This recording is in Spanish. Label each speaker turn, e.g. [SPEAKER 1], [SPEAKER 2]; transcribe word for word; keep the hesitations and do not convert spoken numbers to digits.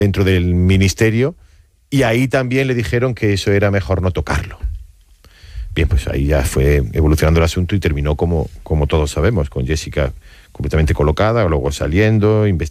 [SPEAKER 1] dentro del ministerio, y ahí también le dijeron que eso era mejor no tocarlo. Bien, pues ahí ya fue evolucionando el asunto y terminó como, como todos sabemos, con Jessica completamente colocada, luego saliendo, investigando.